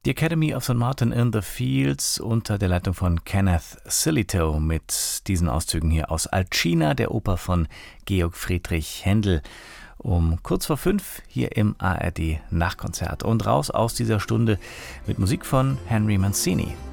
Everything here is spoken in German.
Die Academy of St. Martin in the Fields unter der Leitung von Kenneth Sillitoe mit diesen Auszügen hier aus Alcina, der Oper von Georg Friedrich Händel. Um kurz vor 5 hier im ARD Nachkonzert. Und raus aus dieser Stunde mit Musik von Henry Mancini.